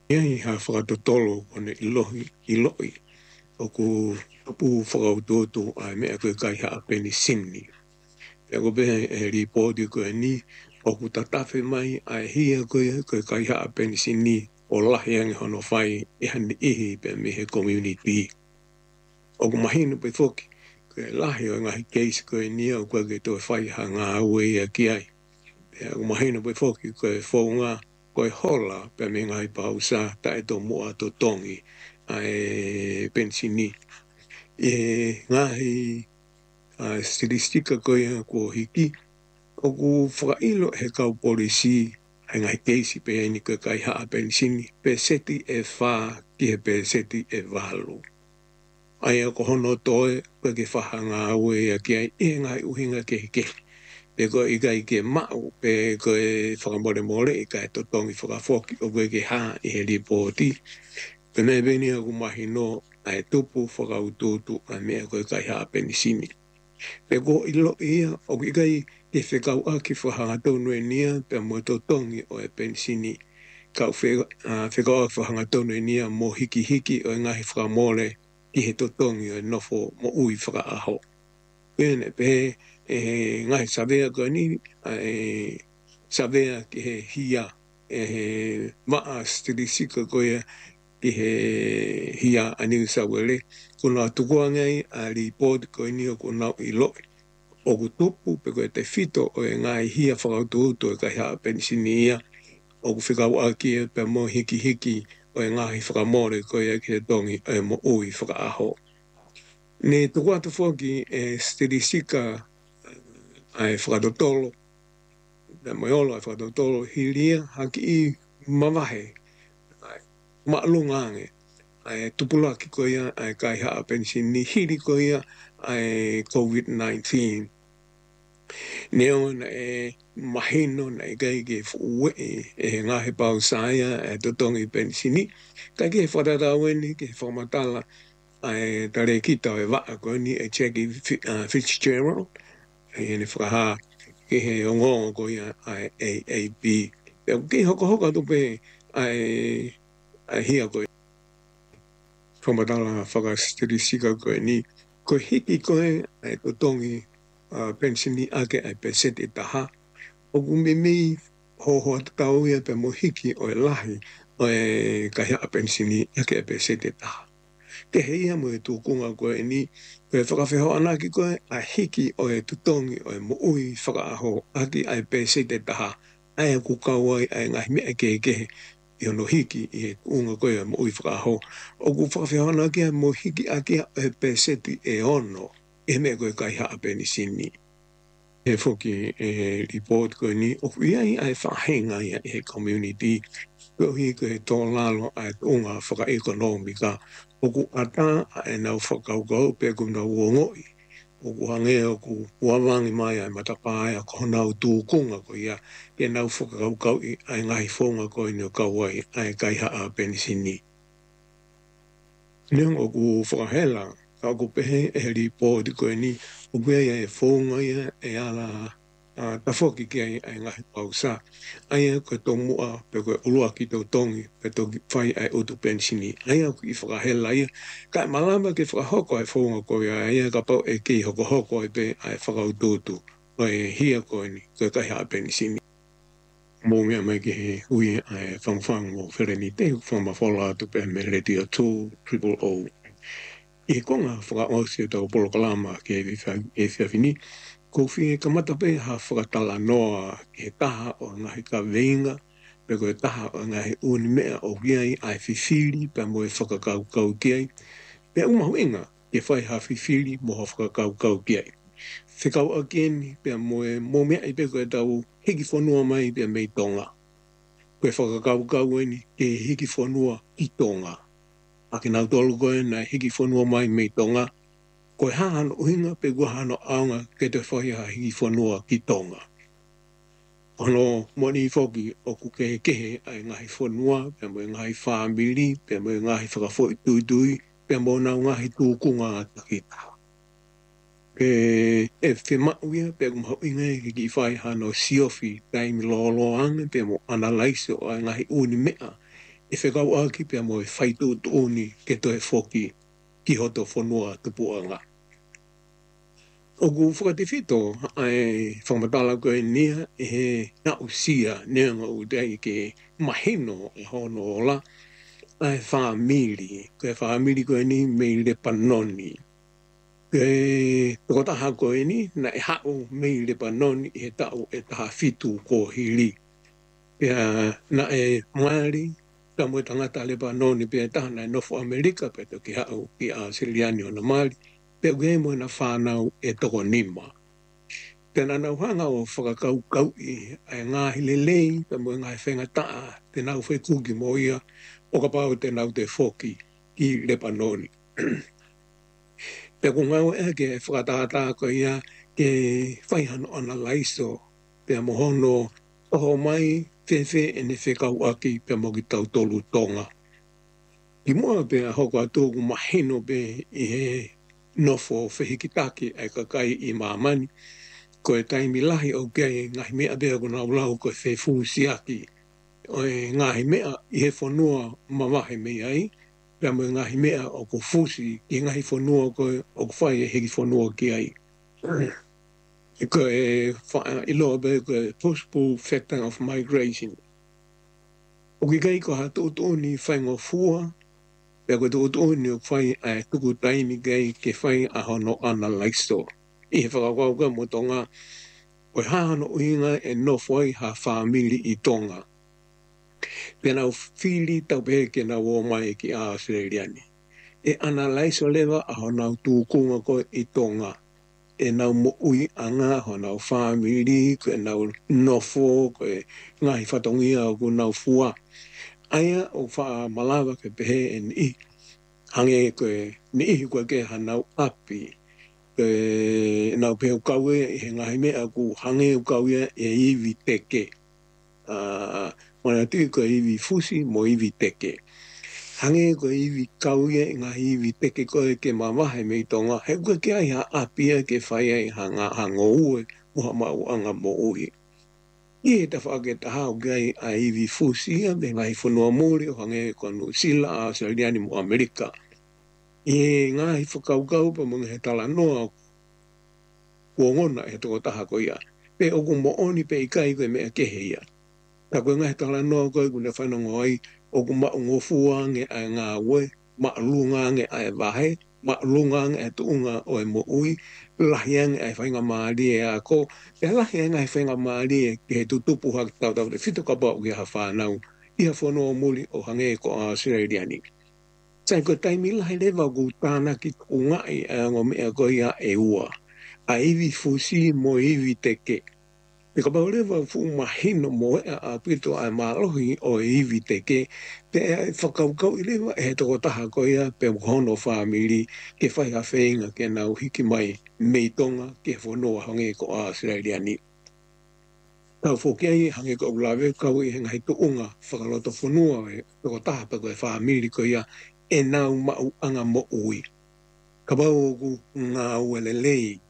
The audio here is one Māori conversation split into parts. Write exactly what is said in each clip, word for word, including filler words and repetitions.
Ia i ha whakatotolo o ne ilohi, iloi, o ku tapu whakautoto ai mea koe kai haa peni sini. Pea ko beha e ripoti koe ni, o ku tatafe mai ai hia koe koe kai haa peni sini, o lahi ange hono whai e hani ihi pe me he community. O ku mahinu pe foki, koe lahi o ngahi keisi koe ni au koe ke toi whai ha ngā aue ia ki ai. Pea ku mahinu pe foki koe whau ngā koe hola pe me ngai pausa ta e to mua to tongi ai pensini. E ngahi a statistika koe ko hiki, o ku whakailo he kau polisi ai ngai keisi pe ai ni koe kai haa pensini, pe seti e wha ki he pe seti e walu. Ai a ko hono toe koe ke whaha ngā ue a ki ai e ngai uhinga ke ke. Pe koe i kai ke mau, pe koe whakamore more i kai to tongi whakafoki o koe ke haa i he ripoti. Pe me beni a ku mahi no ai tupu whakaututu a mea koe kai haa pensini. Pe ko ilo ia o ki kai ke whekau a ki whahanga tonu e nia pe mo to tongi o e pensini. Kau whekau a whahanga tonu e nia mo hiki hiki o e ngahi whakamore ki he to tongi o e nofo mo ui whakaaho. Pene pe e ngahi savea koe ni e savea ki he hia e he maa stilisika koe ki he hia a New South Wales. Kuna tukua ngai a report koe ni o kuna i loi. O ku tupu pe koe te fito o e ngai hia whakautuutu e kai haa pensini ia. O ku whikau a kia pe mo hiki hiki o e ngahi whakamore koe e ki he tongi e mo ui whakaaho. Ne tukua tu whoki e stilisika ai whakatotolo. Pe mo olo ai whakatotolo hilia haki i mawahe. Maalunga ange. Ai tupulaki ko ia ai kai haa pensini hiri ko ia ai COVID nineteen. Neo na e mahino na e kai ke fuwe e ngahe pausaya e totongi pensini. Kai ke whataraweni ke whamatala ai tare kita e waa ko ni e cheki Fitzgerald. E ne whakaha ke he ongongo ko ia ai A A B. E ke hoko hoka tupe ai ai hia ko whamatala whakastirisika koe ni, koe hiki koe ai totongi uh, pensini ake ai pe sete taha, o kumimi ho ho tatau ia pe mo hiki o e lahi o e kahia a pensini ake ai pe sete taha. Ke heia mo e tukunga koe ni, koe whakawheho anaki koe a hiki o e tutongi o e mo ui whakaaho ake ai pe sete taha, ai a kukawai ai ngahi mea ke kehe, i ono hiki i e unga koe mo ui whakaho. O ku whakawhiahana kia mo hiki a kia e peseti e ono, e mea koe kai haa peni sini. E whoki e report koe ni, o ku iai ai whahenga ia e community, koe hi koe tō lalo ai unga whaka-ekonomika, o ku ata e nau whakaukau pe ku nau uongoi, o ku hange o ku wawangi mai ai matapa ai a kohonau tūkunga ko ia e nau whakaukau i ai ngahi whonga ko i nio kauai ai kai haa penisini. Neong o ku whakahela, ka ku pehe e report ko ni, o ku ia e whonga ia e ala tawhoki ki ai ai ngahi pausa. Ai e koe tō mua pe koe ulua ki tō tongi pe tō whai ai utu pensini. Ai e ki whakahela ia. Kai malama ke whakahoko ai whonga ko ia. Ai e ka pau e ki hoko hoko ai pe ai whakaututu. O e hia ko ni koe kai haa pensini. Mō mea mai ki he ui ai whangwhang o whereni te whama whola atu pe me radio two triple O. I konga whakaosi tau polo kalama ki e whiawhini. Ko whi e kamata pe ha whakatala noa ki he taha o ngahi ka veinga, pe koe taha o ngahi uni mea o kiai ai whiwhiri pe mo e whakakau kau kiai. Pe umahu inga ke whai ha whiwhiri mo ha whakakau kau kiai. Whikau a kieni pe mo e mo mea i pe koe tau hiki whanua mai pe mei tonga. Koe whakakau kau eni ke hiki whanua i tonga. A ke nau tolu koe na hiki whanua mai mei tonga. Koe hahano uhinga pe kua hano aunga ke te whahi ha hiki whanua ki tonga. Ono moni i whoki o ku kehe kehe ai ngahi whanua, pe mo ngahi whaambiri, pe mo ngahi whakafoi tui tui, pe mo nau ngahi tūkunga takita. Pe e whemau ia, pe kumhau inga e ki whai hano siofi taimi lo lo anga, pe mo analyse o ai ngahi uni mea, e whekau aki pia mo e whaitu tuoni ke to e foki ki hoto whanua tupuanga. O ku whakatewhito ai whamatala ko e nia e he na usia neanga u dei ke mahino e hono ola ai whaamiri. Ko e whaamiri ko e ni mei le panoni. Ke tokotaha ko e ni na e hao mei le panoni e tau e taha fitu ko hili. Pea na e maari ka mo tangata le panoni pea taha na e nofo Amerika pe to ki hao ki a Siliani o na maari. Pe ue mo na whanau e toko nima. Tēnā nau hanga o whakakau kau i ai ngāhi lelei, pe mo ngāhi whenga taa, te nau whai kuki mo ia, o ka pau te nau te whoki ki Lepanoni. Pe ko ngau e ke whakatata ko ia ke whaihano ana laiso, pe mo hono oho mai whewhe e ne whekau aki pe mo ki tau tolu tonga. Ki mua pe a hoko atoku mahino pe i he nofo whehikitaki ai kakai i mamani, ko e taimi lahi o kei ngahi mea bea ko nau lau ko e whefu siaki. O e ngahi mea i he whanua mawahe mea ai, pia mo e ngahi mea o ko fusi ki ngahi whanua ko o ko whai e heki whanua ki ai. Ko e ilo be ko e push-pull factor of migration. O ki kei ko ha tūtūni whaingo fua, pia ko tūtūni o whai a tuku taimi kei ke whai a hono ana laiso. I he whakakauka mo tonga, o hahano uinga e nofo ai ha whamiri i tonga. Pena o whiri tau pehe ke na o mai ki a Australiani. E ana laiso lewa a honau tūkunga ko i tonga. E nau mo ui anga honau whamiri, ko e nau nofo, ko e ngahi whatongia o ko nau fua. Aia o wha malawa ke pehe e ni hange ko e ni ihi ko ke hanau api. E nau peo kaue i he ngahi mea ku hange u kaue e iwi teke. Uh, Mana tui ko iwi fusi mo iwi teke. Hange ko iwi kaue i ngahi iwi teke ko e ke mawahe mei tonga. He kua ke ai ha apia ke whai ai hanga hango ue muha mau anga mo ui. I he ta whaake taha o ke ai a iwi fusi a me ngahi whanua mōri o hange ko anu sila a Saliani mo Amerika. I ngahi whakaukau pa mga he tala noa kua ngona e toko taha ko ia. Pe o ku mo oni pe ikai koe mea kehe ia. Ta koe ngahi tala noa koe kune whanongo ai o ku maungo fuange ai ngā ue, maalungange ai vahe, maalungange ai tuunga o e mo ui, lahiange ai whainga maari e a ko, e lahiange ai whainga maari e ke he tutupu haki tau tau te whito kapa o ki ha whanau, i ha whanau muli o hange ko a Australiani. Sai ko taimi lahi lewa ku tāna ki ungai a ngo mea ko ia e ua. A iwi fusi mo iwi teke. Pe ka pau lewa fu mahino mo e a pito a malohi o iwi teke. Pe e whakaukau i lewa e he toko taha ko ia pe hono whamiri ke whai a whainga ke nau hiki mai mei tonga ke whanua hange ko a Australiani. Tau whokiai hange ko ulawe kau i hengai tuunga whakaloto whanua e toko taha pe ko e whamiri ko ia e nau mau anga mo ui. Ka pau ku ngā uelelei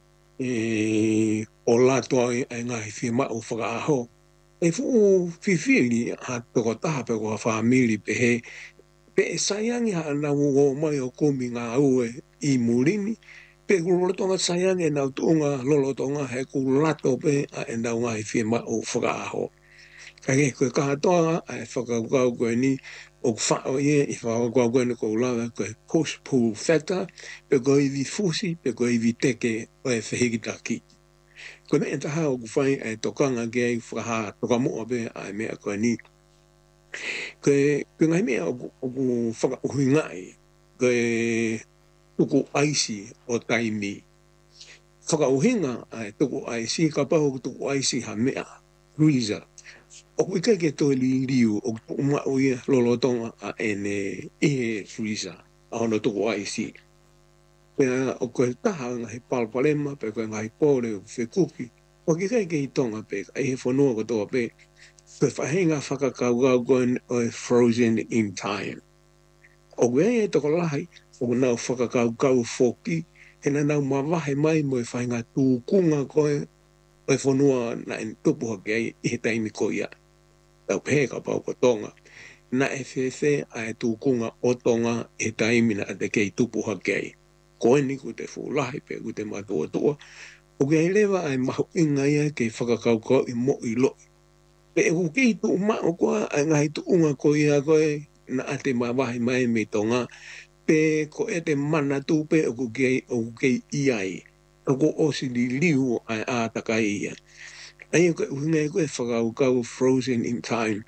e o lato ai ngahi whima o whakaaho. E fu whiwhiri ha toko taha pe ko whamiri pe he pe e saiangi ha nau o mai o komi ngā ue i murini pe kulolotonga saiangi e nau tuunga lolotonga he kulolato pe a e nau ngahi whima o whakaaho. Kake koe kahatoa e whakaukau koe ni o whao ie i whakakau koe ni ko ulawe koe push-pull factor pe koe iwi fusi pe koe iwi teke o e whehikitaki. Koe mea taha o kuwhai e tokanga ke ai whakaha tokamua pe a mea koe ni. Koe ngai mea o ku whakauhi ngai koe tuku aisi o taimi. Whakauhinga a tuku aisi ka pahu tuku aisi ha mea freezer. O kui kai ke toi li liu o tuku mao ia lolotonga a ene e freezer a hono tuku aisi. Pea o koe taha ngahi palpalema pe koe ngahi pōre o whekuki. O ki kai ke i tonga pe ai he whanua ko toa pe koe whahenga whakakaukau koe o frozen in time. O koe e toko lahi o nau whakakaukau whoki he na nau mawahe mai mo e whahenga tūkunga koe o e whanua na en tupu hake ai i he taimi ko ia. Tau pehe ka pau ko tonga. na e whewhe a e tūkunga o tonga e taimina a te kei tupu hakei. Koe ni ku te fūlahi pe ku te matua tua. O kei lewa ai mahu inga ia kei whakakaukau i mo i lo. Pe e ku kei tu mao koa ai ngai tu unga ko ia koe na a te mawahi mai me tonga. Pe ko e te mana tu pe o ku kei o ku kei iai. O ku osi li liu ai a takai ia. Ai koe uhinga e koe whakaukau frozen in time.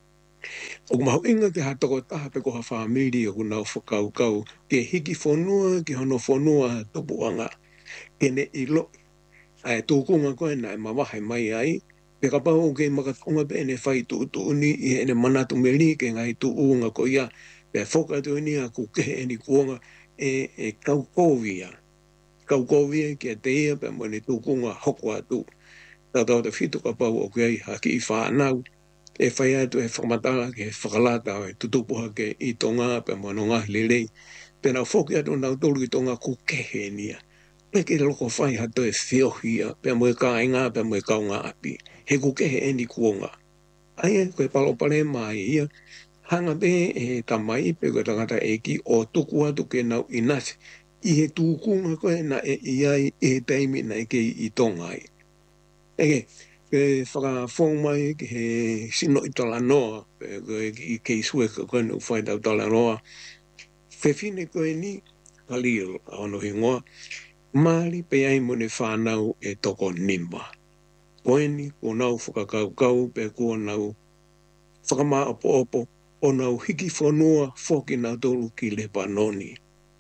O mahu inga ke hatoko taha pe ko ha whamiri o kunau whakaukau ke hiki whanua ke hono whanua topuanga. Kene i lo ai tūkunga koe na e mawahai mai ai. Pe ka pau ke makatonga pe ene whai tu tu ni i ene manatu meri ke ngai tu unga ko ia. Pe whoka tu ni a ku ke eni kuonga e, e kaukovia. Kaukovia ke te ia pe mwene tūkunga hoko atu. Tātau te whitu ka pau o kei haki i whanau. E whai atu e whakamatala ke whakalata o e tutupuha ke i tonga pe mwano ngahi lelei. Pe nau whoki atu nau tolu i tonga ku kehe nia. Pe ke loko whai hato e whiohia, pe mwe ka inga, pe mwe kaunga api. He ku kehe eni kuonga. Ai e koe palopare mai ia. Hanga pe e tamai pe koe tangata e ki o tuku atu ke nau inasi. I he tūkunga koe na e iai e teimi na e kei i tonga ai. Eke, ke whakawhong mai ke he sino i tala noa, i kei sue ka koe nu whai tau tala noa. Whewhine koe ni, kalil, ano he ngoa, maari pe ai mone whanau e toko nimba. Koe ni, ko nau whakakaukau pe kua nau whakamaa opo opo, o nau hiki whanua whoki nau tolu ki le panoni.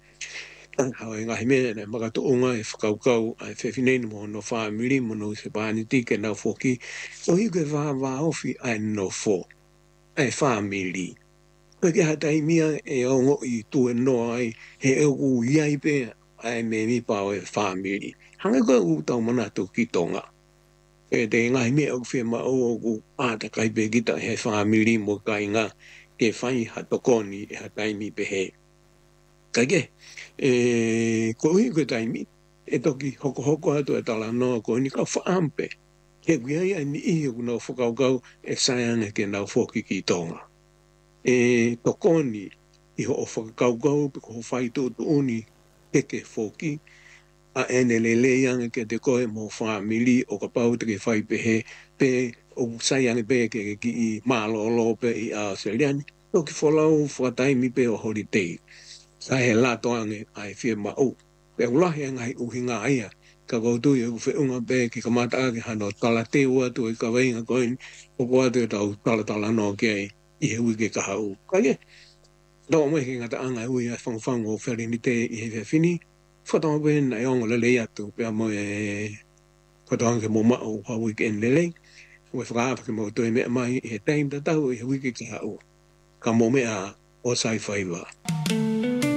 Hawa ngahi mea ne makato unga e whakaukau ai whewhineni mo no whamiri mo no se pāniti ke nau whoki. O hike wha wha ofi ai no who, ai whamiri. Koe ke hatai mia e ongo i tu e noa ai he e u iai pe ai me mi pao e whamiri. Hanga koe u tau manatu ki tonga. E te ngahi mea o whia o o ku āta kai pe kita he whamiri mo kai ngā ke whai hatokoni e hatai mi pe he. Kaike, e ko hui koe taimi, e toki hoko hoko atu e tala noa ko ni ka whaampe. He kuiai ai ni ihi ku nau whakaukau e saianga ke nau whoki ki tonga. E tokoni i ho o whakaukau pe ko whai tū tuuni ke ke whoki a ene lele ianga ke te koe mo whamili o ka pau te ke whai pehe pe o saianga pe ke ki i mālolo pe i a Australiani. Toki wholau whakataimi pe o holiday. Sa he lato ange ai whia ma o. Pe ulahi angai uhinga aia. Ka koutu i u whiunga pe ki ka mata ake hano tala te ua tu i ka weinga koin. Poko atu e tau tala tala no ke ai i he ui ke kaha u. Kaie, tau mwe ke ngata angai ui ai whangwhango o wheri te i he whini. Whatama pe na e ongo lele atu. Pe amo e whatama ke mo mao ha ui ke en lele. Ue whakaapa ke mo toi mea mai i he teim tatau i he ui ke kaha u. Ka mo mea o sai whaiwa.